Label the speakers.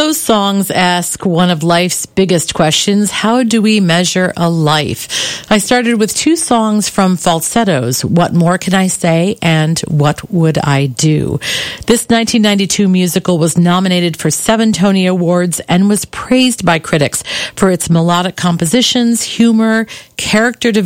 Speaker 1: those songs ask one of life's biggest questions. How do we measure a life? I started with two songs from Falsettos, What More Can I Say and What Would I Do? This 1992 musical was nominated for 7 Tony Awards and was praised by critics for its melodic compositions, humor, character development,